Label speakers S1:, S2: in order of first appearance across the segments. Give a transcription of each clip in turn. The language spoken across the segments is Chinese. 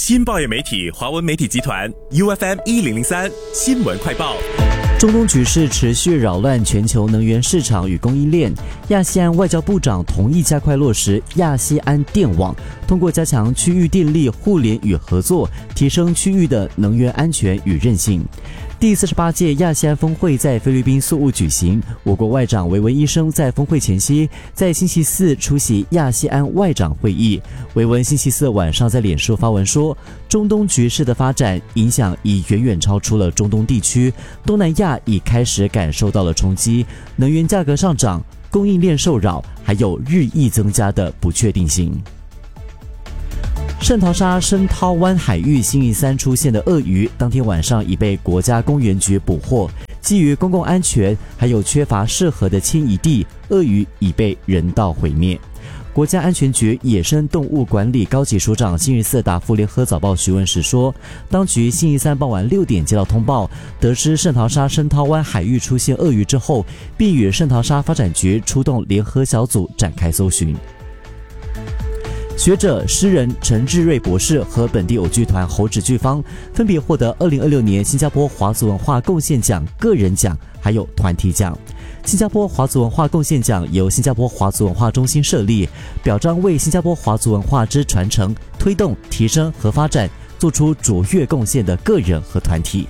S1: 新报业媒体华文媒体集团 UFM1003 新闻快报。
S2: 中东局势持续扰乱全球能源市场与供应链，亚细安外交部长同意加快落实亚细安电网，通过加强区域电力互联与合作，提升区域的能源安全与韧性。第48届亚细安峰会在菲律宾宿务举行，我国外长维文医生在峰会前夕，在星期四出席亚细安外长会议。维文星期四晚上在脸书发文说，中东局势的发展影响已远远超出了中东地区，东南亚已开始感受到了冲击，能源价格上涨，供应链受扰，还有日益增加的不确定性。圣淘沙深涛湾海域星期三出现的鳄鱼，当天晚上已被国家公园局捕获。基于公共安全，还有缺乏适合的迁移地，鳄鱼已被人道毁灭。国家安全局野生动物管理高级署长星期四答复联合早报询问时说，当局星期三傍晚6点接到通报，得知圣淘沙深涛湾海域出现鳄鱼之后，并与圣淘沙发展局出动联合小组展开搜寻。学者、诗人陈志瑞博士和本地偶剧团猴子剧坊分别获得2026年新加坡华族文化贡献奖个人奖还有团体奖。新加坡华族文化贡献奖由新加坡华族文化中心设立，表彰为新加坡华族文化之传承、推动、提升和发展做出卓越贡献的个人和团体。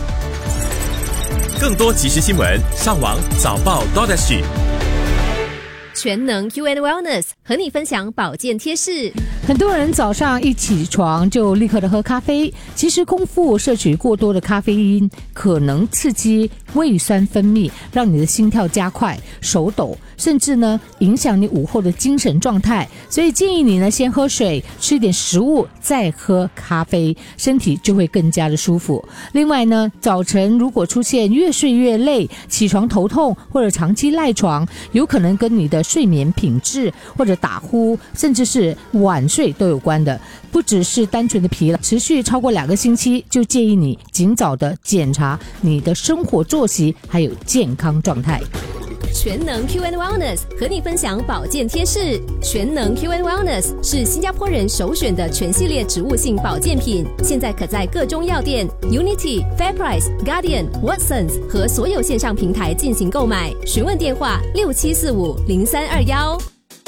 S1: 更多即时新闻，上网早报 .SG。
S3: 全能 U&Wellness 和你分享保健贴士。
S4: 很多人早上一起床就立刻的喝咖啡，其实空腹摄取过多的咖啡因可能刺激胃酸分泌，让你的心跳加快、手抖，甚至呢影响你午后的精神状态。所以建议你呢先喝水，吃一点食物，再喝咖啡，身体就会更加的舒服。另外呢，早晨如果出现越睡越累、起床头痛或者长期赖床，有可能跟你的睡眠品质或者打呼，甚至是晚睡都有关的。不只是单纯的疲劳，持续超过2个星期，就建议你尽早的检查你的生活作息还有健康状态。
S3: 全能 Q&Wellness 和你分享保健贴士。全能 Q&Wellness 是新加坡人首选的全系列植物性保健品，现在可在各中药店、Unity、FairPrice、Guardian、Watsons 和所有线上平台进行购买。询问电话67450321。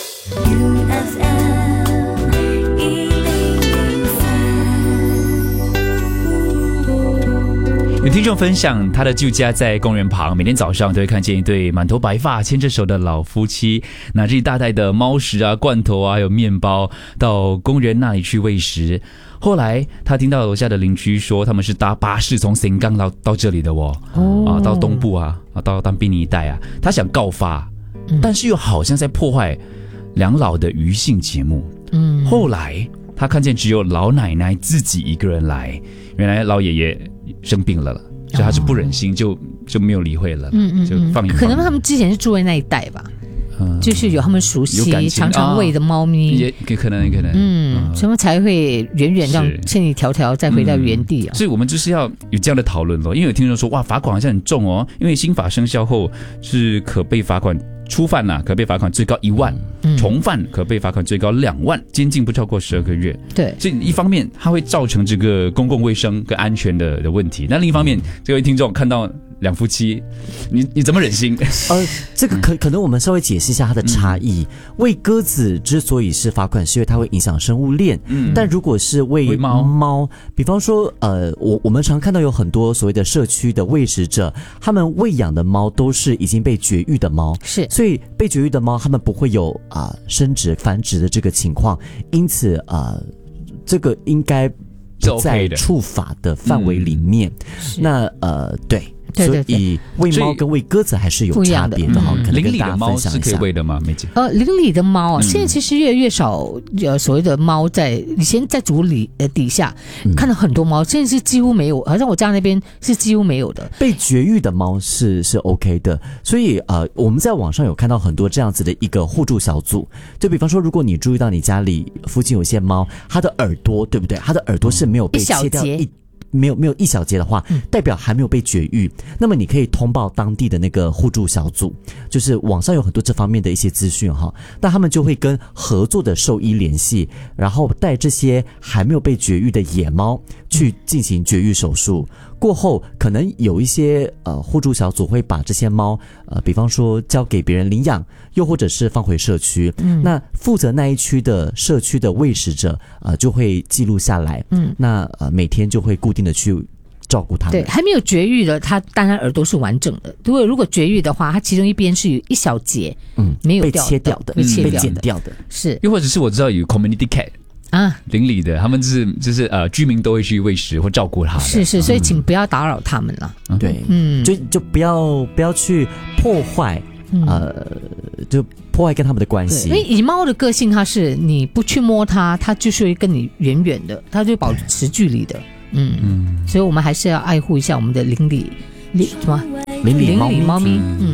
S5: 有听众分享，他的旧家在公园旁，每天早上都会看见一对满头白发、牵着手的老夫妻，拿着一大袋的猫食啊、罐头啊，还有面包，到公园那里去喂食。后来他听到楼下的邻居说，他们是搭巴士从新港到这里的到东部到当兵尼一带啊，他想告发，但是又好像在破坏两老的余兴节目。后来他看见只有老奶奶自己一个人来，原来老爷爷生病了，所以他是不忍心，就没有理会了，就放一放。
S4: 可能他们之前是住在那一带吧，就是有他们熟悉、常常喂的猫咪，
S5: 也可能，
S4: 所以他们才会远远这样千里迢迢再回到原地
S5: 所以我们就是要有这样的讨论咯，因为有听众说，哇，罚款好像很重哦，因为新法生效后是可被罚款。初犯可被罚款最高1万，重犯可被罚款最高2万，监禁不超过12个月。
S4: 对，
S5: 所以一方面它会造成这个公共卫生跟安全的问题，那另一方面，这位听众看到两夫妻，你怎么忍心？
S2: 这个可能我们稍微解释一下它的差异。喂鸽子之所以是罚款，是因为它会影响生物链。但如果是喂猫，比方说我们常看到有很多所谓的社区的喂食者，他们喂养的猫都是已经被绝育的猫，所以被绝育的猫，它们不会有生殖繁殖的这个情况，因此这个应该不在处罚的范围里面。那对。所以喂猫跟喂鸽子还是有差别的哈，可能跟大家分享一下。
S5: 邻里的猫是可以喂的吗？梅姐？
S4: 邻里的猫现在其实越来越少，所谓的猫以前在竹里底下看到很多猫，现在是几乎没有，好像我家那边是几乎没有的。
S2: 被绝育的猫是 OK 的，所以我们在网上有看到很多这样子的一个互助小组，就比方说，如果你注意到你家里附近有些猫，它的耳朵对不对？它的耳朵是没有被切掉没有一小节的话，代表还没有被绝育。那么你可以通报当地的那个互助小组，就是网上有很多这方面的一些资讯哈，那他们就会跟合作的兽医联系，然后带这些还没有被绝育的野猫去进行绝育手术。过后可能有一些互助小组会把这些猫比方说交给别人领养，又或者是放回社区。那负责那一区的社区的喂食者就会记录下来。那每天就会固定的去照顾它们。
S4: 对，还没有绝育的，它当然耳朵是完整的。如果绝育的话，它其中一边是有一小节没有掉的，
S2: 被切掉的，被剪掉的。
S4: 是，
S5: 又或者是我知道有 community cat。邻里的，他们就是居民都会去喂食或照顾它的。
S4: 是，所以请不要打扰他们了。
S2: 对，就不要去破坏，就破坏跟他们的关系。
S4: 因为以猫的个性，它是你不去摸它，它就是会跟你远远的，它就保持距离的。所以我们还是要爱护一下我们的邻里猫咪。